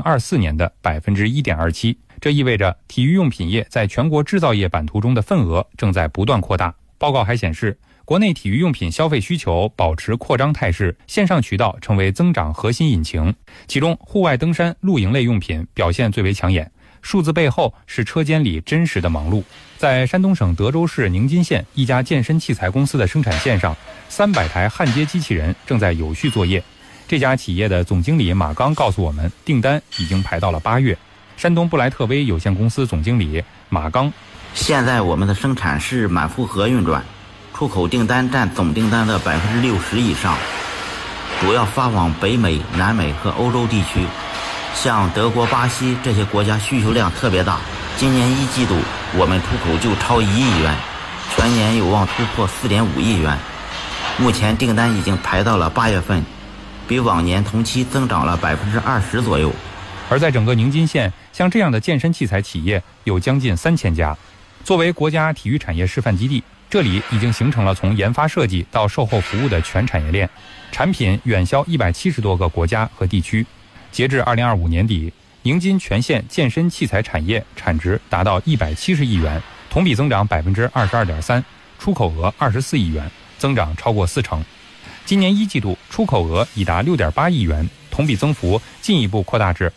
2024年的 1.27%。这意味着体育用品业在全国制造业版图中的份额正在不断扩大。报告还显示，国内体育用品消费需求保持扩张态势，线上渠道成为增长核心引擎。其中，户外登山、露营类用品表现最为抢眼。数字背后是车间里真实的忙碌。在山东省德州市宁津县一家健身器材公司的生产线上，300台焊接机器人正在有序作业。这家企业的总经理马刚告诉我们，订单已经排到了8月。山东布莱特威有限公司总经理马刚： 现在我们的生产是满负荷运转，出口订单占总订单的60%以上，主要发往北美、南美和欧洲地区。像德国、巴西这些国家需求量特别大，今年1季度我们出口就超1亿元，全年有望突破4.5亿元。目前订单已经排到了8月份，比往年同期增长了20%左右。 而在整个宁津县，像这样的健身器材企业有将近3000家。作为国家体育产业示范基地，这里已经形成了从研发设计到售后服务的全产业链，产品远销170多个国家和地区。截至2025年底，宁津全县健身器材产业产值达到170亿元，同比增长22.3%，出口额24亿元，增长超过40%。今年1季度出口额已达6.8亿元，同比增幅进一步扩大至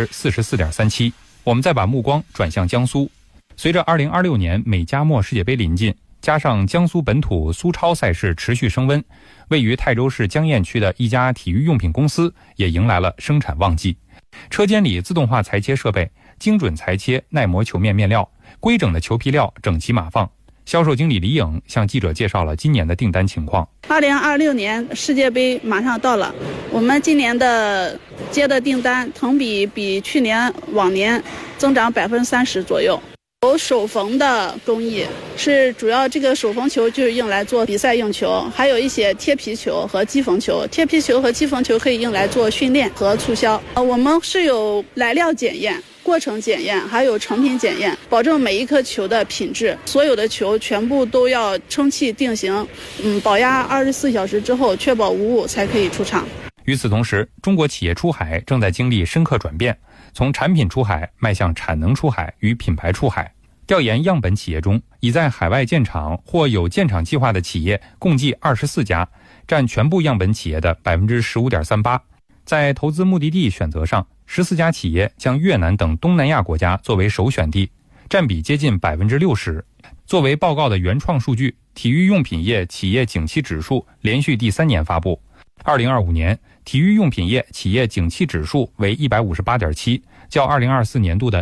44.37%。我们再把目光转向江苏，随着2026年美加墨世界杯临近，加上江苏本土苏超赛事持续升温，位于泰州市江堰区的一家体育用品公司也迎来了生产旺季。车间里自动化裁切设备，精准裁切耐磨球面面料，规整的球皮料整齐码放。销售经理李颖向记者介绍了今年的订单情况。 2026年世界杯马上到了，我们今年的接的订单同比去年往年增长30%左右。有手缝的工艺，是主要这个手缝球就是用来做比赛用球，还有一些贴皮球和机缝球。贴皮球和机缝球可以用来做训练和促销。我们是有来料检验、过程检验，还有成品检验，保证每一颗球的品质。所有的球全部都要充气定型，保压24小时之后，确保无误才可以出厂。 与此同时，中国企业出海正在经历深刻转变，从产品出海迈向产能出海与品牌出海。调研样本企业中，已在海外建厂或有建厂计划的企业共计24家，占全部样本企业的 15.38%。在投资目的地选择上，14家企业将越南等东南亚国家作为首选地，占比接近 60%。作为报告的原创数据，体育用品业企业景气指数连续第3年发布。2025年，体育用品业企业景气指数为 158.7，较2024年度的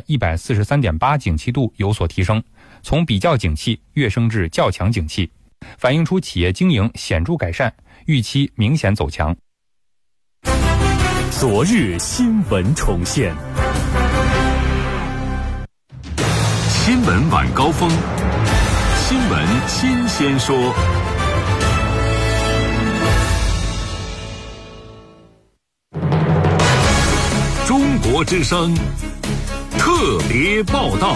143.8 景气度有所提升，从比较景气跃升至较强景气，反映出企业经营显著改善，预期明显走强。 昨日新闻重现，新闻晚高峰，新闻新鲜说。中国之声特别报道。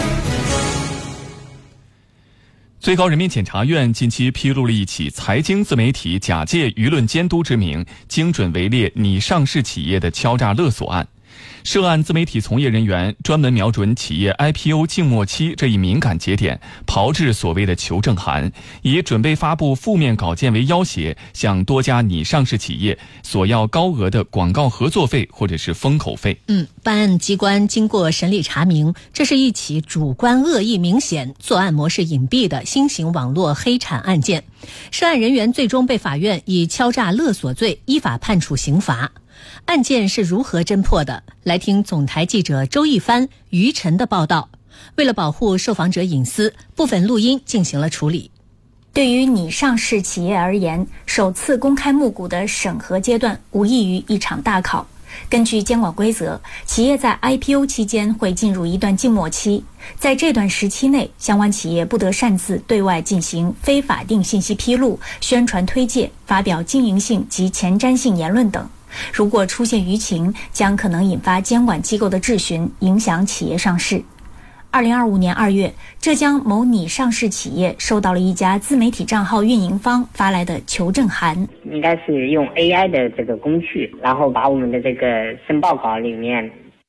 最高人民检察院近期披露了一起财经自媒体假借舆论监督之名，精准围猎拟上市企业的敲诈勒索案。涉案自媒体从业人员专门瞄准企业 IPO 静默期这一敏感节点，炮制所谓的求证函，以准备发布负面稿件为要挟，向多家拟上市企业索要高额的广告合作费或者是封口费。 办案机关经过审理查明，这是一起主观恶意明显、作案模式隐蔽的新型网络黑产案件。涉案人员最终被法院以敲诈勒索罪依法判处刑罚。案件是如何侦破的？来听总台记者周一帆、于晨的报道。为了保护受访者隐私，部分录音进行了处理。 对于拟上市企业而言，首次公开募股的审核阶段无异于一场大考。根据监管规则，企业在 IPO 期间会进入一段静默期，在这段时期内，相关企业不得擅自对外进行非法定信息披露、宣传推介、发表经营性及前瞻性言论等。如果出现舆情，将可能引发监管机构的质询，影响企业上市。2025年2月，浙江某拟上市企业收到了一家自媒体账号运营方发来的求证函， 应该是用 AI 的这个工具，然后把我们的这个申报稿里面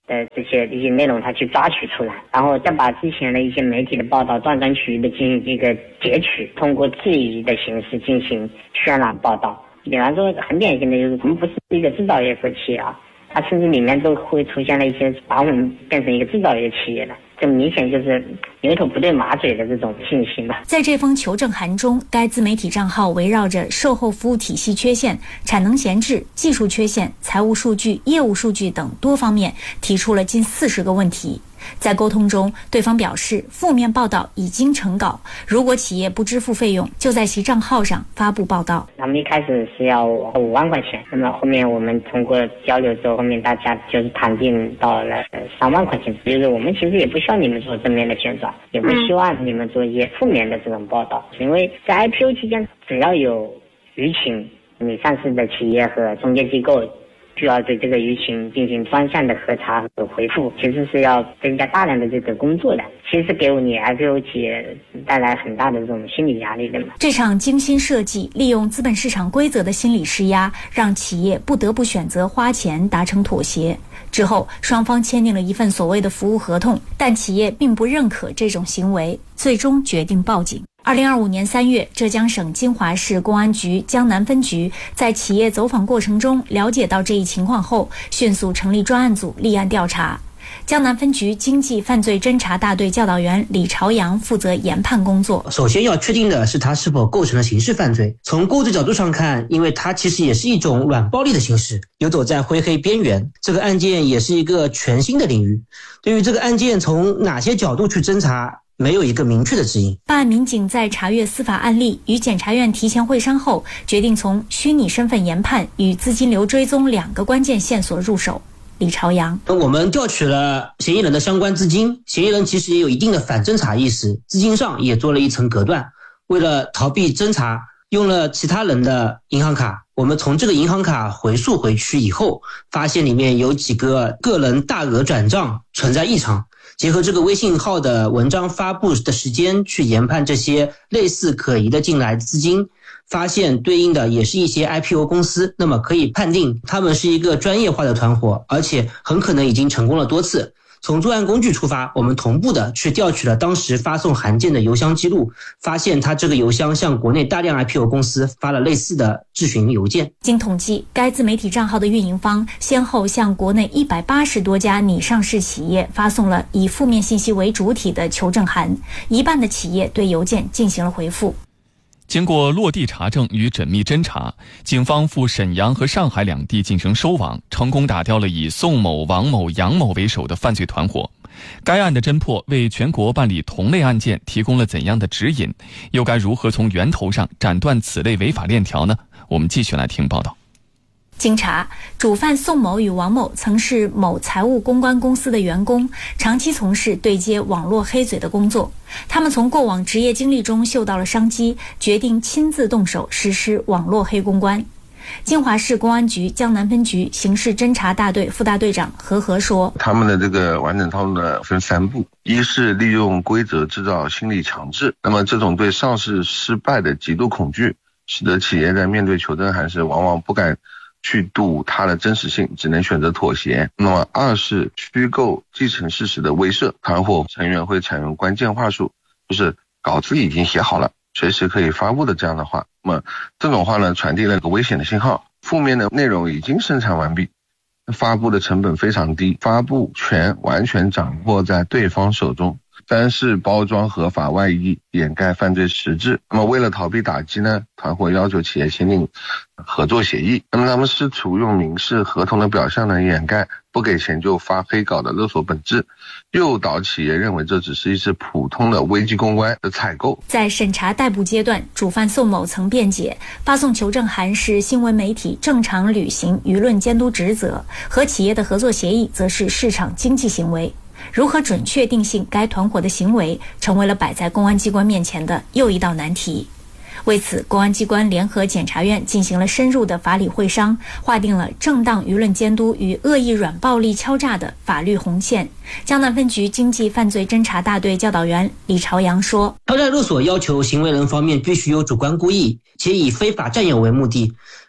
的这些内容它去抓取出来，然后再把之前的一些媒体的报道断章取义的进行一个截取，通过质疑的形式进行渲染报道。比方说很典型的就是我们不是一个制造业和企业啊，它甚至里面都会出现了一些把我们变成一个制造业企业的，这明显就是牛头不对马嘴的这种信息嘛。 在这封求证函中，该自媒体账号围绕着售后服务体系缺陷、产能闲置、技术缺陷、财务数据、业务数据等多方面提出了近40个问题。在沟通中，对方表示负面报道已经成稿，如果企业不支付费用，就在其账号上发布报道。 他们一开始是要5万块钱，那么后面我们通过交流之后，后面大家就是谈定到了3万块钱。就是我们其实也不需要你们做正面的宣传，也不希望你们做一些负面的这种报道，因为在 IPO 期间，只要有舆情，你上市的企业和中介机构需要对这个舆情进行专项的核查和回复，其实是要增加大量的这个工作的，其实给你 IPO 企业带来很大的这种心理压力的嘛。 这场精心设计、利用资本市场规则的心理施压，让企业不得不选择花钱达成妥协。之后，双方签订了一份所谓的服务合同，但企业并不认可这种行为，最终决定报警。2025年3月，浙江省金华市公安局江南分局在企业走访过程中了解到这一情况后，迅速成立专案组立案调查。江南分局经济犯罪侦查大队教导员李朝阳负责研判工作。 首先要确定的是它是否构成了刑事犯罪。从构置角度上看，因为它其实也是一种软暴力的形式，游走在灰黑边缘。这个案件也是一个全新的领域。对于这个案件从哪些角度去侦查，没有一个明确的指引。 办案民警在查阅司法案例与检察院提前会商后，决定从虚拟身份研判与资金流追踪2个关键线索入手。李朝阳， 我们调取了嫌疑人的相关资金，嫌疑人其实也有一定的反侦查意识，资金上也做了一层隔断。为了逃避侦查，用了其他人的银行卡。我们从这个银行卡回溯回去以后，发现里面有几个个人大额转账存在异常。结合这个微信号的文章发布的时间去研判这些类似可疑的进来资金，发现对应的也是一些 IPO 公司，那么可以判定他们是一个专业化的团伙，而且很可能已经成功了多次。从作案工具出发，我们同步的去调取了当时发送函件的邮箱记录，发现他这个邮箱向国内大量 IPO 公司发了类似的质询邮件。 经统计，该自媒体账号的运营方先后向国内180多家拟上市企业发送了以负面信息为主体的求证函，一半的企业对邮件进行了回复。 经过落地查证与缜密侦查，警方赴沈阳和上海2地进行收网，成功打掉了以宋某、王某、杨某为首的犯罪团伙。该案的侦破为全国办理同类案件提供了怎样的指引？又该如何从源头上斩断此类违法链条呢？我们继续来听报道。 经查，主犯宋某与王某曾是某财务公关公司的员工，长期从事对接网络黑嘴的工作。他们从过往职业经历中嗅到了商机，决定亲自动手实施网络黑公关。金华市公安局江南分局刑事侦查大队副大队长何和说：“ 他们的这个完整套路呢分3步，一是利用规则制造心理强制，那么这种对上市失败的极度恐惧，使得企业在面对求证函时往往不敢去赌它的真实性，只能选择妥协。那么2是虚构既成事实的威慑，团伙成员会采用关键话术，就是稿子已经写好了，随时可以发布的这样的话。那么这种话呢，传递了一个危险的信号，负面的内容已经生产完毕，发布的成本非常低，发布权完全掌握在对方手中。3是包装合法外衣，掩盖犯罪实质。那么为了逃避打击呢，团伙要求企业签订合作协议。那么他们试图用民事合同的表象呢，掩盖不给钱就发黑稿的勒索本质，诱导企业认为这只是一次普通的危机公关的采购。 在审查逮捕阶段，主犯宋某曾辩解，发送求证函是新闻媒体正常履行舆论监督职责，和企业的合作协议则是市场经济行为。如何准确定性该团伙的行为，成为了摆在公安机关面前的又一道难题。为此，公安机关联合检察院进行了深入的法理会商，划定了正当舆论监督与恶意软暴力敲诈的法律红线。江南分局经济犯罪侦查大队教导员李朝阳说：“ 敲诈勒索要求行为人方面必须有主观故意，且以非法占有为目的。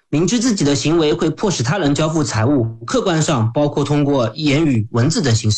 明知自己的行为会迫使他人交付财物，客观上包括通过言语、文字等形式